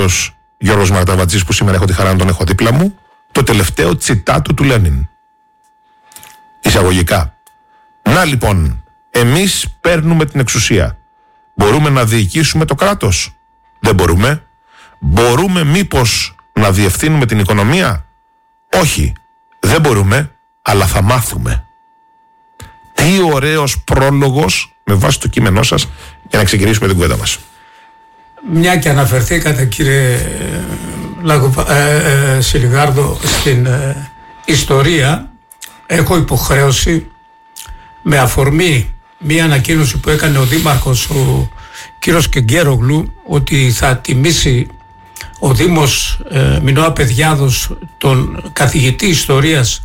φίλος Γιώργος Μαρταβατζής, που σήμερα έχω τη χαρά να τον έχω δίπλα μου, το τελευταίο τσιτάτο του Λένιν. Εισαγωγικά. Να λοιπόν, εμείς παίρνουμε την εξουσία. Μπορούμε να διοικήσουμε το κράτος? Δεν μπορούμε. Μπορούμε μήπως να διευθύνουμε την οικονομία? Όχι, δεν μπορούμε, αλλά θα μάθουμε. Τι ωραίος πρόλογος με βάση το κείμενό σας για να ξεκινήσουμε την κουβέντα μας. Μια και αναφερθήκατε, κύριε Σιλιγάρδο, στην ιστορία, έχω υποχρέωση, με αφορμή μια ανακοίνωση που έκανε ο Δήμαρχος, ο κύριος Κεγκέρογλου, ότι θα τιμήσει ο Δήμος Μινώα Παιδιάδος τον καθηγητή ιστορίας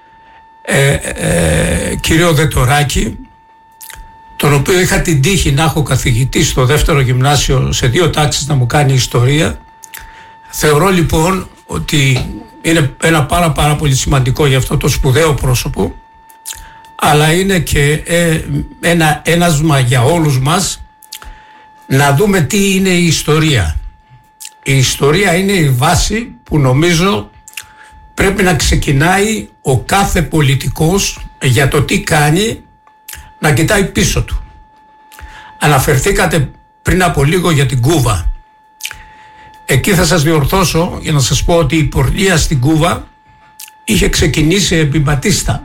κύριο Δετοράκη, τον οποίο είχα την τύχη να έχω καθηγητή στο δεύτερο γυμνάσιο σε 2 τάξεις να μου κάνει ιστορία. Θεωρώ λοιπόν ότι είναι ένα πάρα πολύ σημαντικό για αυτό το σπουδαίο πρόσωπο, αλλά είναι και ένα ένασμα για όλους μας να δούμε τι είναι η ιστορία. Η ιστορία είναι η βάση που νομίζω πρέπει να ξεκινάει ο κάθε πολιτικός για το τι κάνει, να κοιτάει πίσω του. Αναφερθήκατε πριν από λίγο για την Κούβα. Εκεί θα σας διορθώσω για να σας πω ότι η πορνεία στην Κούβα είχε ξεκινήσει επί Μπατίστα.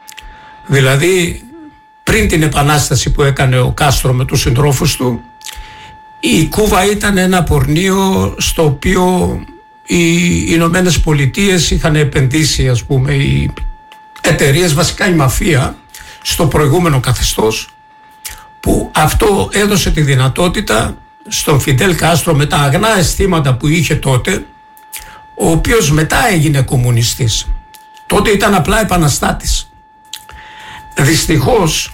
Δηλαδή πριν την επανάσταση που έκανε ο Κάστρο με τους συντρόφους του, η Κούβα ήταν ένα πορνείο στο οποίο οι Ηνωμένες Πολιτείες είχαν επενδύσει, ας πούμε, οι εταιρείες, βασικά η μαφία, στο προηγούμενο καθεστώς, που αυτό έδωσε τη δυνατότητα στον Φιντέλ Κάστρο, με τα αγνά αισθήματα που είχε τότε, ο οποίος μετά έγινε κομμουνιστής. Τότε ήταν απλά επαναστάτης. Δυστυχώς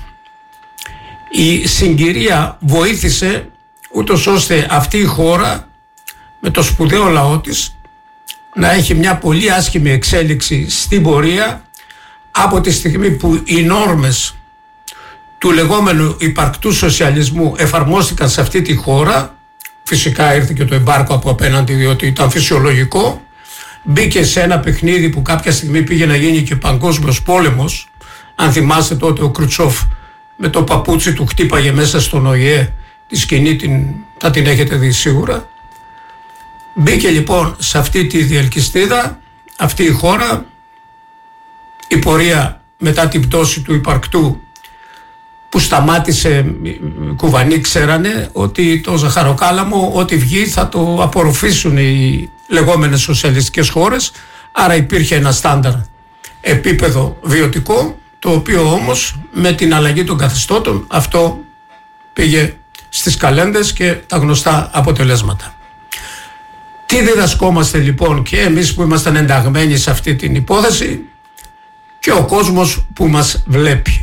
η συγκυρία βοήθησε ούτως ώστε αυτή η χώρα με το σπουδαίο λαό της να έχει μια πολύ άσχημη εξέλιξη στην πορεία, από τη στιγμή που οι νόρμες του λεγόμενου υπαρκτού σοσιαλισμού εφαρμόστηκαν σε αυτή τη χώρα. Φυσικά ήρθε και το εμπάρκο από απέναντι, διότι ήταν φυσιολογικό. Μπήκε σε ένα παιχνίδι που κάποια στιγμή πήγε να γίνει και παγκόσμιος πόλεμος. Αν θυμάστε, τότε ο Κρουτσόφ με το παπούτσι του χτύπαγε μέσα στον ΟΗΕ. Τη σκηνή θα την έχετε δει σίγουρα. Μπήκε λοιπόν σε αυτή τη διελκυστίδα αυτή η χώρα. Η πορεία μετά την πτώση του υπαρκτού που σταμάτησε, οι Κουβανοί ξέρανε ότι το ζαχαροκάλαμο ό,τι βγει θα το απορροφήσουν οι λεγόμενες σοσιαλιστικές χώρες, άρα υπήρχε ένα στάνταρ επίπεδο βιωτικό, το οποίο όμως με την αλλαγή των καθεστώτων αυτό πήγε στις καλένδες και τα γνωστά αποτελέσματα. Τι διδασκόμαστε λοιπόν και εμείς που ήμασταν ενταγμένοι σε αυτή την υπόθεση και ο κόσμος που μας βλέπει?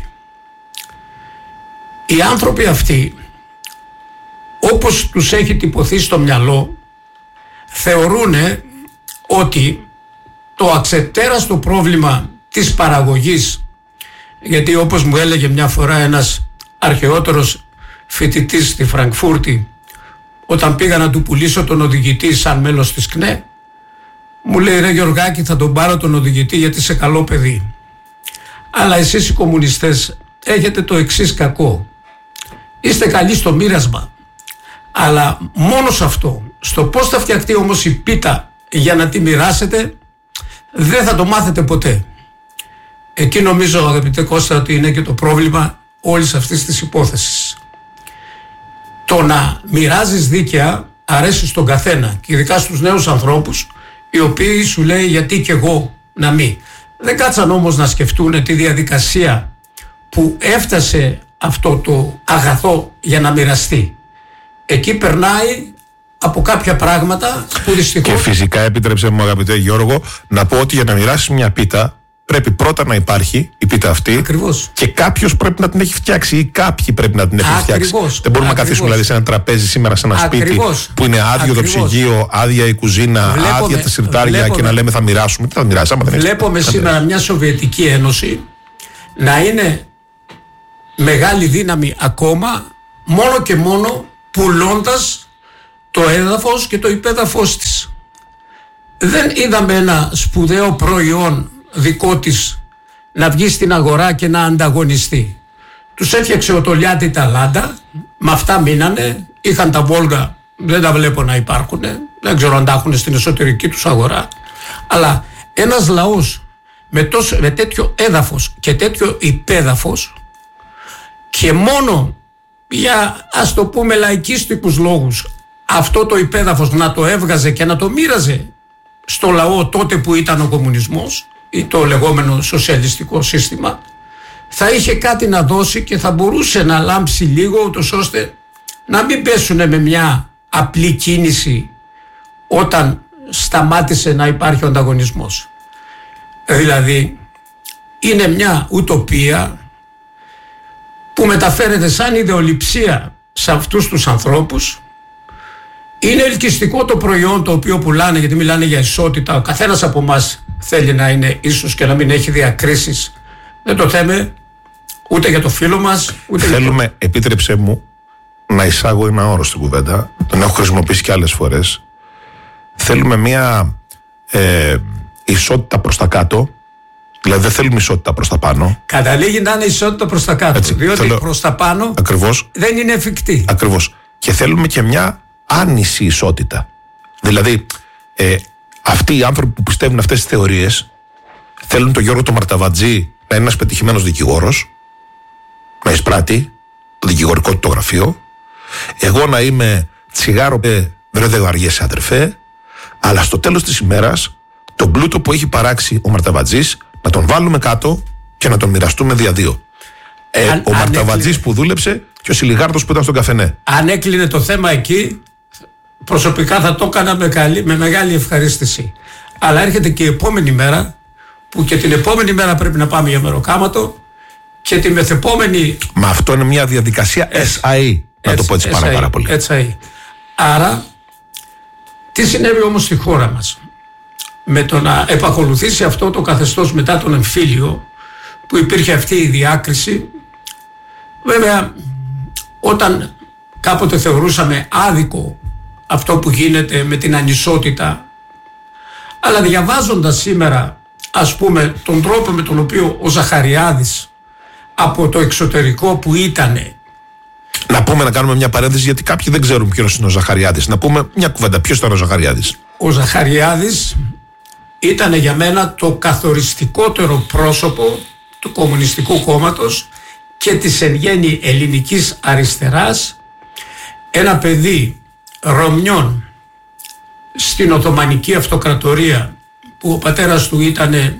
Οι άνθρωποι αυτοί, όπως τους έχει τυπωθεί στο μυαλό, θεωρούν ότι το αξετέραστο πρόβλημα της παραγωγής, γιατί όπως μου έλεγε μια φορά ένας αρχαιότερος φοιτητής στη Φραγκφούρτη, όταν πήγα να του πουλήσω τον οδηγητή σαν μέλος της ΚΝΕ, μου λέει: ρε Γεωργάκη, θα τον πάρω τον οδηγητή γιατί είσαι καλό παιδί. Αλλά εσείς οι κομμουνιστές έχετε το εξής κακό. Είστε καλοί στο μοίρασμα, αλλά μόνο σε αυτό. Στο πώς θα φτιαχτεί όμως η πίτα για να τη μοιράσετε, δεν θα το μάθετε ποτέ. Εκεί νομίζω, αγαπητέ Κώστα, ότι είναι και το πρόβλημα όλης αυτής της υπόθεσης. Το να μοιράζεις δίκαια αρέσει στον καθένα, και ειδικά στους νέους ανθρώπους, οι οποίοι σου λέει γιατί και εγώ να μην. Δεν κάτσαν όμως να σκεφτούν τη διαδικασία που έφτασε αυτό το αγαθό για να μοιραστεί. Εκεί περνάει από κάποια πράγματα που δυστυχώς... Και φυσικά, επιτρέψτε μου, αγαπητέ Γιώργο, να πω ότι για να μοιράσεις μια πίτα πρέπει πρώτα να υπάρχει η πίτα αυτή. Ακριβώς. Και κάποιος πρέπει να την έχει φτιάξει ή κάποιοι πρέπει να την έχουν φτιάξει. Δεν μπορούμε να καθίσουμε δηλαδή σε ένα τραπέζι σήμερα σε ένα σπίτι που είναι άδειο το ψυγείο, άδεια η κουζίνα, άδεια τα συρτάρια και να λέμε θα μοιράσουμε. Τι θα μοιράσουμε? Βλέπουμε σήμερα μια Σοβιετική Ένωση να είναι μεγάλη δύναμη ακόμα, μόνο και μόνο πουλώντας το έδαφος και το υπέδαφος της. Δεν είδαμε ένα σπουδαίο προϊόν δικό της να βγει στην αγορά και να ανταγωνιστεί. Τους έφτιαξε ο Τολιάτη τα Λάντα, με αυτά μείνανε, είχαν τα Βόλγα, δεν τα βλέπω να υπάρχουν, δεν ξέρω αν τα έχουν στην εσωτερική τους αγορά, αλλά ένας λαός με τέτοιο έδαφος και τέτοιο υπέδαφος και μόνο για, ας το πούμε, λαϊκίστικους λόγους, αυτό το υπέδαφος να το έβγαζε και να το μοίραζε στο λαό τότε που ήταν ο κομμουνισμός ή το λεγόμενο σοσιαλιστικό σύστημα, θα είχε κάτι να δώσει και θα μπορούσε να λάμψει λίγο, ούτως ώστε να μην πέσουν με μια απλή κίνηση όταν σταμάτησε να υπάρχει ο ανταγωνισμός. Δηλαδή είναι μια ουτοπία που μεταφέρεται σαν ιδεολειψία σε αυτούς τους ανθρώπους. Είναι ελκυστικό το προϊόν το οποίο πουλάνε, γιατί μιλάνε για ισότητα. Ο καθένας από εμάς θέλει να είναι ίσος και να μην έχει διακρίσεις. Δεν το θέμε ούτε για το φίλο μας, ούτε θέλουμε, για το... Επίτρεψέ μου να εισάγω ένα όρο στην κουβέντα. Τον έχω χρησιμοποιήσει και άλλες φορές. Θέλουμε μια ισότητα προς τα κάτω. Δηλαδή δεν θέλουμε ισότητα προς τα πάνω. Καταλήγει να είναι ισότητα προς τα κάτω. Έτσι, διότι προς τα πάνω ακριβώς, δεν είναι εφικτή. Ακριβώς. Και θέλουμε και μια άνηση ισότητα. Δηλαδή αυτοί οι άνθρωποι που πιστεύουν αυτές τις θεωρίες θέλουν τον Γιώργο τον Μαρταβατζή να είναι ένας πετυχημένος δικηγόρος, να εισπράττει το δικηγορικό του το γραφείο, εγώ να είμαι τσιγάρο δεν αργέσαι αδερφέ, αλλά στο τέλος της ημέρας τον πλούτο που έχει παράξει ο Μαρταβατζής να τον βάλουμε κάτω και να τον μοιραστούμε δια δύο. Ο Μαρταβατζής που δούλεψε και ο Σιλιγάρδος που ήταν στον καφενέ. Αν έκλεινε το θέμα εκεί, προσωπικά θα το έκανα με μεγάλη ευχαρίστηση. Αλλά έρχεται και η επόμενη μέρα, που και την επόμενη μέρα πρέπει να πάμε για μεροκάματο και τη μεθεπόμενη... Μα αυτό είναι μια διαδικασία SAE, να το πω έτσι πάρα πολύ. SAE. Άρα, τι συνέβη όμως στη χώρα μας? Με το να επακολουθήσει αυτό το καθεστώς μετά τον εμφύλιο, που υπήρχε αυτή η διάκριση, βέβαια όταν κάποτε θεωρούσαμε άδικο αυτό που γίνεται με την ανισότητα, αλλά διαβάζοντας σήμερα, ας πούμε, τον τρόπο με τον οποίο ο Ζαχαριάδης από το εξωτερικό που ήτανε. Να πούμε, να κάνουμε μια παρένθεση, γιατί κάποιοι δεν ξέρουν ποιος είναι ο Ζαχαριάδης. Να πούμε μια κουβέντα. Ποιος ήταν ο Ζαχαριάδης? Ο Ζαχαριάδης ήταν για μένα το καθοριστικότερο πρόσωπο του Κομμουνιστικού Κόμματος και της εν γέννη ελληνικής αριστεράς. Ένα παιδί Ρωμιών στην Οθωμανική Αυτοκρατορία, που ο πατέρας του ήταν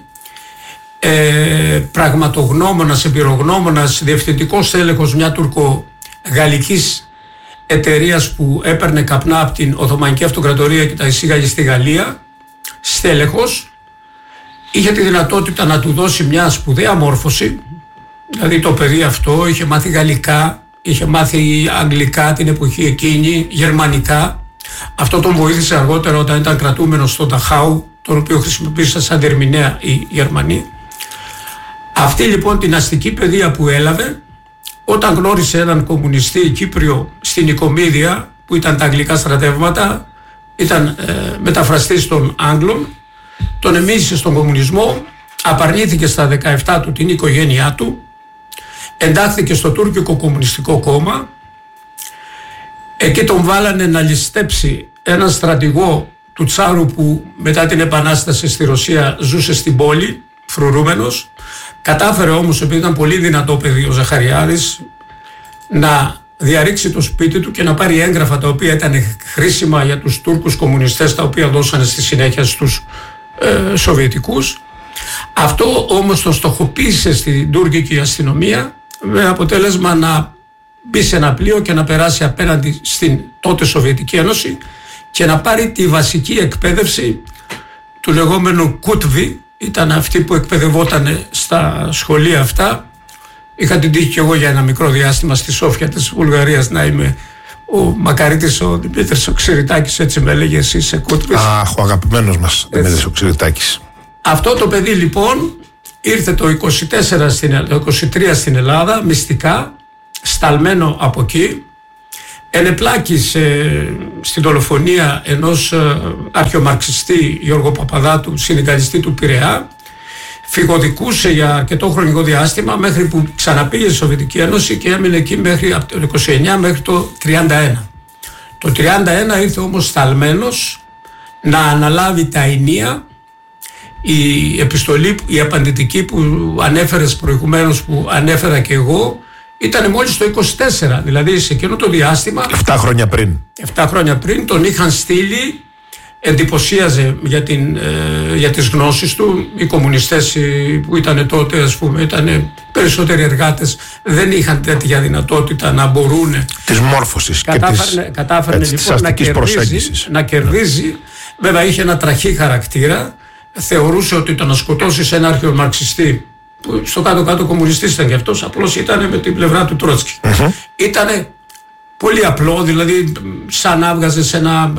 πραγματογνώμονας, εμπειρογνώμονας, διευθυντικός στέλεχος μια τουρκο-γαλλικής εταιρείας που έπαιρνε καπνά από την Οθωμανική Αυτοκρατορία και τα εισήγαγε στη Γαλλία, στέλεχος. Είχε τη δυνατότητα να του δώσει μια σπουδαία μόρφωση, δηλαδή το παιδί αυτό είχε μάθει γαλλικά, είχε μάθει αγγλικά την εποχή εκείνη, γερμανικά. Αυτό τον βοήθησε αργότερα όταν ήταν κρατούμενος στο Νταχάου, τον οποίο χρησιμοποίησαν σαν διερμηνέα οι Γερμανοί. Αυτή λοιπόν την αστική παιδεία που έλαβε, όταν γνώρισε έναν κομμουνιστή Κύπριο στην Νικομίδια, που ήταν τα αγγλικά στρατεύματα, ήταν μεταφραστής των Άγγλων, τον εμίσησε στον κομμουνισμό, απαρνήθηκε στα 17 του την οικογένειά του, εντάχθηκε στο Τούρκικο Κομμουνιστικό Κόμμα. Εκεί τον βάλανε να ληστέψει έναν στρατηγό του Τσάρου που μετά την Επανάσταση στη Ρωσία ζούσε στην πόλη, φρουρούμενος. Κατάφερε όμως, επειδή ήταν πολύ δυνατό παιδί ο Ζαχαριάδης, να διαρρήξει το σπίτι του και να πάρει έγγραφα τα οποία ήταν χρήσιμα για τους Τούρκους κομμουνιστές, τα οποία δώσανε στη συνέχεια στους Σοβιετικούς. Αυτό όμως το στοχοποίησε στην τουρκική αστυνομία, με αποτέλεσμα να μπει σε ένα πλοίο και να περάσει απέναντι στην τότε Σοβιετική Ένωση και να πάρει τη βασική εκπαίδευση του λεγόμενου Κούτβι. Ήταν αυτή που εκπαιδευόταν στα σχολεία αυτά. Είχα την τύχη και εγώ για ένα μικρό διάστημα στη Σόφια της Βουλγαρίας να είμαι ο μακαρίτης ο Δημήτρης ο Ξηριτάκης, έτσι με έλεγε, εσύ σε Κούτβις. Αχ, ο αγαπημένος μας Δημήτρης ο Ξηριτάκης. Αυτό το παιδί λοιπόν ήρθε το 23 στην Ελλάδα, μυστικά, σταλμένο από εκεί, ενεπλάκη στην δολοφονία ενός αρχαιομαρξιστή, Γιώργο Παπαδάτου, συνδικαλιστή του Πειραιά. Φυγοδικούσε για αρκετό χρονικό διάστημα μέχρι που ξαναπήγε στη Σοβιετική Ένωση και έμεινε εκεί από το 29 μέχρι το 31. Το 31 ήρθε όμως σταλμένος να αναλάβει τα ενία. Η επιστολή, η απαντητική που ανέφερες προηγουμένως, που ανέφερα και εγώ, ήταν μόλις το 24, δηλαδή σε εκείνο το διάστημα. 7 χρόνια πριν. 7 χρόνια πριν τον είχαν στείλει, εντυπωσίαζε για τις γνώσεις του. Οι κομμουνιστές που ήταν τότε, ας πούμε, ήταν περισσότεροι εργάτες, δεν είχαν τέτοια δυνατότητα να μπορούν. Της μόρφωσης κατάφερε λοιπόν να κερδίζει. Βέβαια είχε ένα τραχή χαρακτήρα. Θεωρούσε ότι το να σκοτώσεις ένα αρχαιομαρξιστή, που στο κάτω-κάτω κομμουνιστής ήταν και αυτός, απλώς ήταν με την πλευρά του Τρότσκι. Ήτανε πολύ απλό, δηλαδή σαν να έβγαζες ένα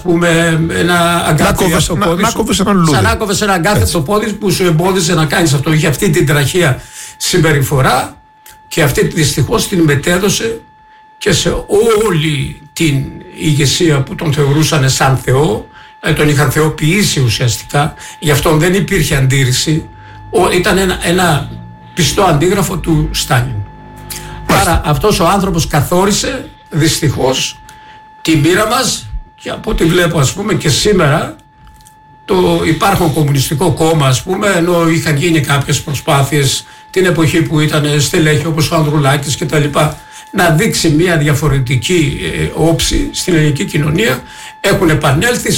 αγκάθι από το πόδι σου. Σαν να κόβες ένα αγκάθι από το πόδι που σου εμπόδιζε να κάνεις αυτό. Είχε αυτή την τραχία συμπεριφορά και αυτή δυστυχώς την μετέδωσε και σε όλη την ηγεσία που τον θεωρούσαν σαν Θεό. Τον είχαν θεοποιήσει ουσιαστικά, γι' αυτό δεν υπήρχε αντίρρηση. Ήταν ένα πιστό αντίγραφο του Στάλιν. Άρα αυτός ο άνθρωπος καθόρισε δυστυχώς την μοίρα μας, και από ό,τι βλέπω, ας πούμε, και σήμερα το υπάρχον κομμουνιστικό κόμμα, ας πούμε, ενώ είχαν γίνει κάποιες προσπάθειες την εποχή που ήταν στελέχη όπως ο Ανδρουλάκης και τα λοιπά, να δείξει μια διαφορετική όψη στην ελληνική κοινωνία, έχουν επανέλθει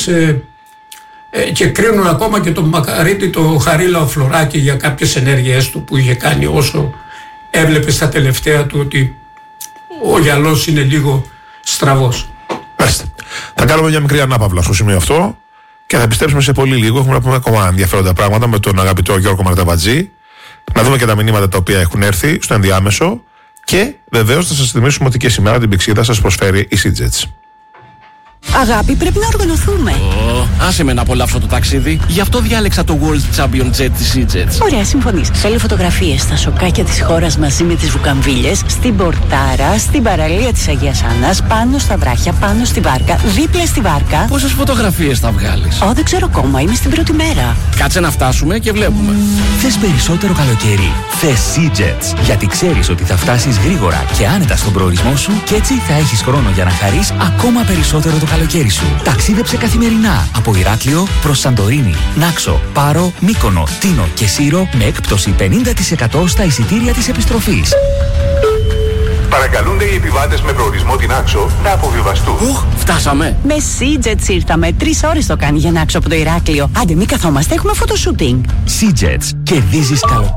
και κρίνουν ακόμα και τον Μακαρίτη, το Χαρίλαο Φλωράκη, για κάποιες ενέργειές του που είχε κάνει, όσο έβλεπε στα τελευταία του ότι ο γυαλός είναι λίγο στραβός. Θα κάνουμε μια μικρή ανάπαυλα στο σημείο αυτό και θα επιστρέψουμε σε πολύ λίγο. Έχουμε να πούμε ακόμα ενδιαφέροντα πράγματα με τον αγαπητό Γιώργο Μαρταβατζή, να δούμε και τα μηνύματα τα οποία έχουν έρθει στο ενδιάμεσο. Και βεβαίως θα σας θυμίσουμε ότι και σήμερα την πηξίδα σας προσφέρει η SeaJets. Αγάπη, πρέπει να οργανωθούμε. Άσε με να απολαύσω το ταξίδι. Γι' αυτό διάλεξα το World Champion Jet της SeaJets. Ωραία, συμφωνείς. Θέλω φωτογραφίες στα σοκάκια της χώρας μαζί με τις βουκαμβίλες, στην Πορτάρα, στην παραλία της Αγίας Άννας, πάνω στα βράχια, πάνω στη βάρκα, δίπλα στη βάρκα. Πόσες φωτογραφίες θα βγάλεις? Δεν ξέρω ακόμα, είμαι στην πρώτη μέρα. Κάτσε να φτάσουμε και βλέπουμε. Θες περισσότερο καλοκαίρι? Θες SeaJets. Γιατί ξέρεις ότι θα φτάσεις γρήγορα και άνετα στον προορισμό σου και έτσι θα έχεις χρόνο για να χαρείς ακόμα περισσότερο το καλοκαίρι σου. Ταξίδεψε καθημερινά από Ηράκλειο προς Σαντορίνη, Νάξο, Πάρο, Μύκονο, Τίνο και Σύρο με έκπτωση 50% στα εισιτήρια της επιστροφής. Παρακαλούνται οι επιβάτες με προορισμό την Νάξο να αποβιβαστούν. Φτάσαμε. Με SeaJets ήρθαμε. 3 ώρες το κάνει για Νάξο από το Ηράκλειο. Άντε, μη καθόμαστε, έχουμε φωτοσούτινγκ. SeaJets. Κερδίζεις καλό.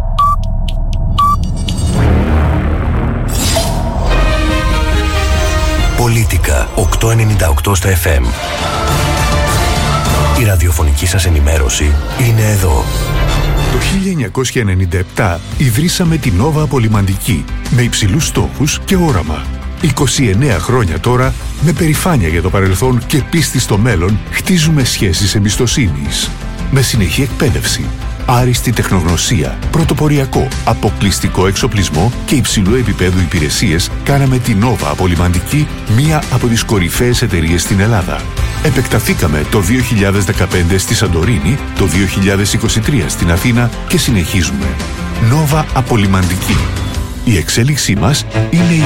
Πολίτικα 898 στα FM. Η ραδιοφωνική σας ενημέρωση είναι εδώ. Το 1997 ιδρύσαμε την Nova Απολυμαντική με υψηλούς στόχους και όραμα. 29 χρόνια τώρα, με περηφάνεια για το παρελθόν και πίστη στο μέλλον, χτίζουμε σχέσεις εμπιστοσύνης. Με συνεχή εκπαίδευση, άριστη τεχνογνωσία, πρωτοποριακό, αποκλειστικό εξοπλισμό και υψηλού επίπεδου υπηρεσίες, κάναμε την Nova Απολυμαντική μία από τις κορυφαίες εταιρείες στην Ελλάδα. Επεκταθήκαμε το 2015 στη Σαντορίνη, το 2023 στην Αθήνα και συνεχίζουμε. Nova Απολυμαντική. Η εξέλιξή μας είναι η